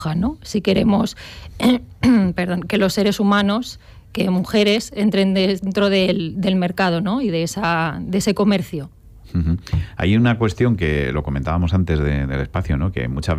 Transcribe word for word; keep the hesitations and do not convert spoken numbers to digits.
¿no? Si queremos perdón, que los seres humanos, que mujeres entren dentro del, del mercado, ¿no? Y de, esa, de ese comercio. Uh-huh. Hay una cuestión que lo comentábamos antes de, del espacio, ¿no? Que muchas